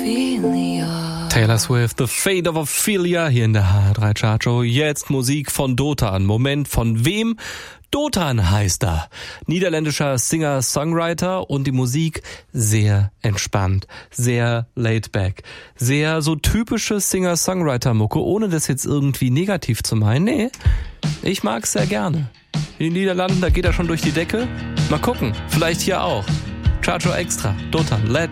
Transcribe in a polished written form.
Taylor Swift, The Fate of Ophelia hier in der H3 Chart Show. Jetzt Musik von Dotan. Moment, von wem? Dotan heißt er. Niederländischer Singer-Songwriter und die Musik sehr entspannt, sehr laid back. Sehr so typische Singer-Songwriter-Mucke, ohne das jetzt irgendwie negativ zu meinen. Nee, ich mag's sehr gerne. In den Niederlanden, da geht er schon durch die Decke. Mal gucken, vielleicht hier auch. Chart Show Extra, Dotan, Let